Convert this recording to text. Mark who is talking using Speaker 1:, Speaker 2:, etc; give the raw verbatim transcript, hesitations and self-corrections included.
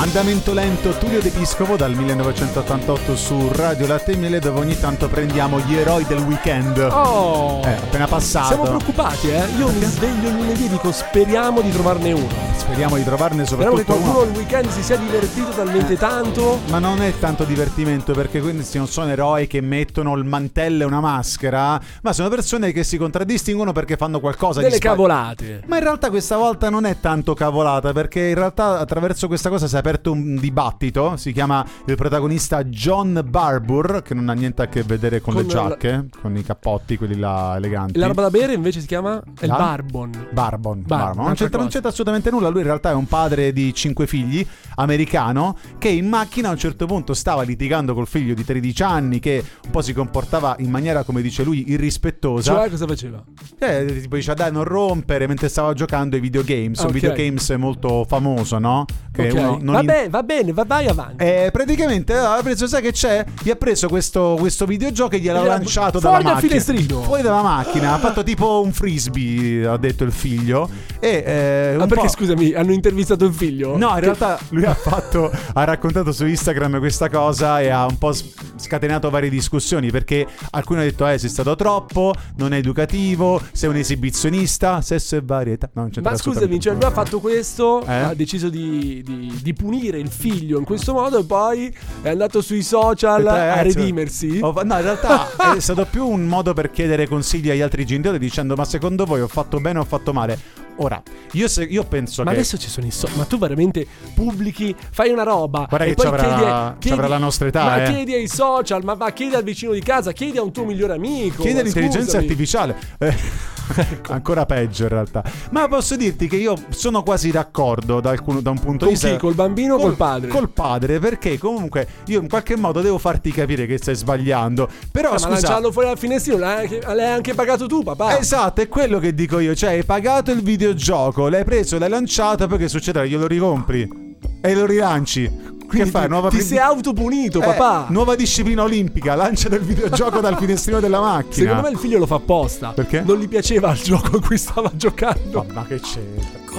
Speaker 1: Andamento lento, Tullio De Piscopo dal millenovecentottantotto su Radio Latte e Miele, dove ogni tanto prendiamo gli eroi del weekend.
Speaker 2: Oh,
Speaker 1: eh, appena passato.
Speaker 2: Siamo preoccupati, eh? Io mi sveglio il lunedì e dico speriamo di trovarne uno.
Speaker 1: Speriamo di trovarne soprattutto
Speaker 2: Speriamo che qualcuno
Speaker 1: uno.
Speaker 2: il weekend si sia divertito talmente
Speaker 1: eh,
Speaker 2: tanto.
Speaker 1: Ma non è tanto divertimento, perché questi non sono eroi che mettono il mantello e una maschera, ma sono persone che si contraddistinguono perché fanno qualcosa
Speaker 2: delle
Speaker 1: di sbagliato.
Speaker 2: cavolate.
Speaker 1: Ma in realtà questa volta non è tanto cavolata, perché in realtà attraverso questa cosa si è aperto un dibattito. Si chiama il protagonista John Barbour, che non ha niente a che vedere con,
Speaker 2: Con
Speaker 1: le giacche, la... con i cappotti, quelli là eleganti.
Speaker 2: La roba da bere invece si chiama è il
Speaker 1: la?
Speaker 2: Barbon.
Speaker 1: Barbon,
Speaker 2: Barbon.
Speaker 1: Barbon. Non, c'entra, non c'entra assolutamente nulla. Lui in realtà è un padre di cinque figli, americano, che in macchina a un certo punto stava litigando col figlio di tredici anni, che un po' si comportava in maniera, come dice lui, irrispettosa.
Speaker 2: Cioè, cosa faceva?
Speaker 1: Eh, tipo diceva dai non rompere, mentre stava giocando ai videogames.
Speaker 2: Okay.
Speaker 1: Un videogames molto famoso, no? Che
Speaker 2: okay.
Speaker 1: uno non
Speaker 2: Vabbè,
Speaker 1: in...
Speaker 2: va bene, va, vai avanti.
Speaker 1: Eh, praticamente ha preso, sai che c'è? Gli ha preso questo, questo videogioco e gliel'ha lanciato
Speaker 2: fuori
Speaker 1: dalla
Speaker 2: dal
Speaker 1: macchina.
Speaker 2: finestrino.
Speaker 1: Fuori dalla macchina. Ha fatto tipo un frisbee, ha detto il figlio. E, eh,
Speaker 2: Ma
Speaker 1: un
Speaker 2: perché
Speaker 1: po'...
Speaker 2: scusami, hanno intervistato il figlio?
Speaker 1: No, in realtà lui ha fatto, ha raccontato su Instagram questa cosa e ha un po' scatenato varie discussioni, perché alcuni hanno detto eh sei stato troppo, non è educativo, sei un esibizionista, sesso e varietà. No, non c'entra.
Speaker 2: Ma scusami, cioè lui ha fatto questo,
Speaker 1: eh?
Speaker 2: ha deciso di, di, di punire il figlio in questo modo e poi è andato sui social
Speaker 1: Tre,
Speaker 2: a
Speaker 1: eh,
Speaker 2: redimersi?
Speaker 1: No, in realtà è stato più un modo per chiedere consigli agli altri genitori, dicendo ma secondo voi ho fatto bene o ho fatto male? Ora, io, se, io penso
Speaker 2: ma
Speaker 1: che...
Speaker 2: adesso ci sono i social, ma tu veramente pubblichi, fai una roba
Speaker 1: Guarda
Speaker 2: e
Speaker 1: che
Speaker 2: poi
Speaker 1: ci avrà,
Speaker 2: chiedi,
Speaker 1: ci
Speaker 2: chiedi
Speaker 1: avrà la nostra età,
Speaker 2: ma
Speaker 1: eh.
Speaker 2: chiedi ai social, ma va, chiedi al vicino di casa, chiedi a un tuo migliore amico.
Speaker 1: Chiede all'intelligenza
Speaker 2: scusami.
Speaker 1: artificiale. Eh. Ancora peggio in realtà. Ma posso dirti che io sono quasi d'accordo da, alcuno, da un punto
Speaker 2: con
Speaker 1: di vista.
Speaker 2: Chi? Col bambino o
Speaker 1: col,
Speaker 2: col padre?
Speaker 1: Col padre, perché comunque io in qualche modo devo farti capire che stai sbagliando. Però
Speaker 2: ah,
Speaker 1: scusa,
Speaker 2: ma lanciarlo fuori dal finestrino l'hai anche, l'hai anche pagato tu, papà.
Speaker 1: Esatto, è quello che dico io. Cioè hai pagato il videogioco, l'hai preso, l'hai lanciato, poi che succederà? Glielo ricompri e lo rilanci. Che fai? Nuova
Speaker 2: ti
Speaker 1: pre-
Speaker 2: sei autopunito,
Speaker 1: eh,
Speaker 2: papà.
Speaker 1: Nuova disciplina olimpica, lancia del videogioco dal finestrino della macchina.
Speaker 2: Secondo me il figlio lo fa apposta.
Speaker 1: Perché?
Speaker 2: Non gli piaceva il gioco a cui stava giocando.
Speaker 1: Oh, ma che c'entra?